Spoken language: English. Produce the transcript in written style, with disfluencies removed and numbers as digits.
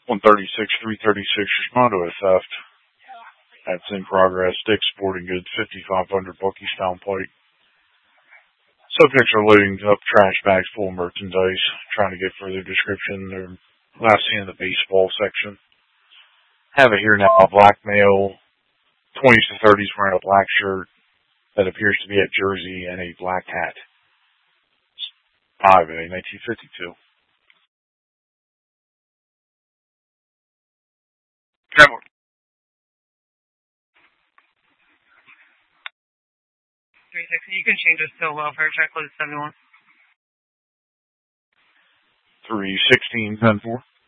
136-336, respond to a theft. That's in progress. Dick's Sporting Goods, 5500 Buckystown Pike. Subjects are loading up trash bags full of merchandise, trying to get further description. They're last seen in the baseball section. Have it here now, a black male, 20s to 30s, wearing a black shirt that appears to be a jersey and a black hat. 5 in 1952. Trevor. You can change this to welfare check with 71. 316-10-4.